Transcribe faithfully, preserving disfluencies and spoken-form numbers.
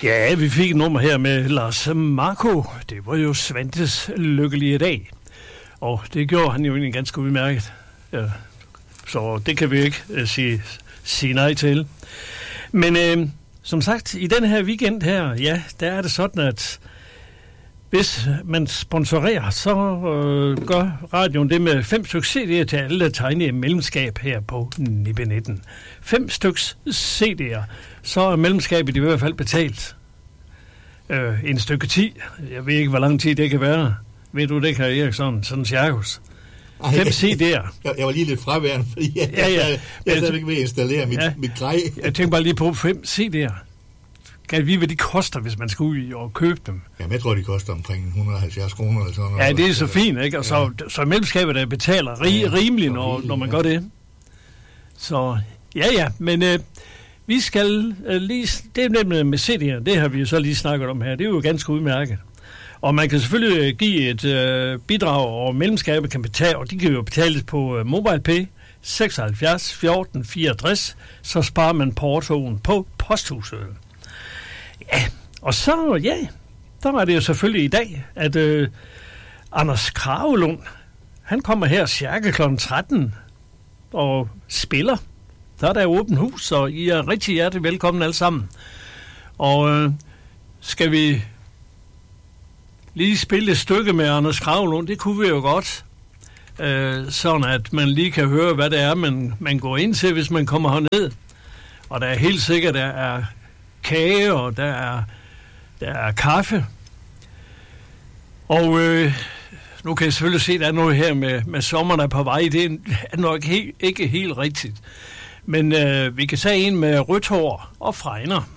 Ja, vi fik et nummer her med Lars Marco. Det var jo Svantes lykkelige dag. Og det gjorde han jo egentlig ganske udmærket. Ja. Så det kan vi ikke uh, sige, sige nej til. Men øh, som sagt, i den her weekend her, ja, der er det sådan, at hvis man sponsorerer, så øh, gør radioen det med fem stykker C D'er til alle, der tegner et medlemskab her på Nippe nitten. Fem stykker C D'er, så er medlemskabet i hvert fald betalt. Øh, en stykke ti. Jeg ved ikke, hvor lang tid det kan være. Ved du det, Kaj Eriksson? Sådan cirkus. Fem C D'er. Jeg, jeg var lige lidt fraværende, fordi jeg, ja, ja. jeg, jeg er stadig ikke ved at installere mit, ja. mit grej. Jeg tænker bare lige på fem C D'er. Kan vi vide, hvad de koster, hvis man skal ud og købe dem? Jamen, jeg tror, de koster omkring et hundrede og halvfjerds kroner eller sådan noget. Ja, det er så fint, ikke? Og så, ja. så medlemskabet der betaler rig, ja, rimeligt, når, når man ja. gør det. Så, ja, ja, men øh, vi skal øh, lige... Det er nemlig med C D'er, det har vi jo så lige snakket om her. Det er jo ganske udmærket. Og man kan selvfølgelig give et øh, bidrag, og medlemskabet kan betale, og de kan jo betales på øh, MobilePay seksoghalvfjerds fjorten fireogtres, så sparer man portoen på posthuset. Ja, og så, ja, der var det jo selvfølgelig i dag, at øh, Anders Kragelund, han kommer her cirka klokken tretten og spiller. Der er der åbent hus, og I er rigtig hjertelig velkommen alle sammen. Og øh, skal vi lige spille et stykke med Anders Kragelund, det kunne vi jo godt. Øh, sådan at man lige kan høre, hvad det er, man, man går ind til, hvis man kommer herned. Og der er helt sikkert, der er kage, og der er, der er kaffe. Og øh, nu kan jeg selvfølgelig se, at der er noget her med, med sommeren er på vej. Det er nok he, ikke helt rigtigt. Men øh, vi kan tage en med rødt hår og fregner.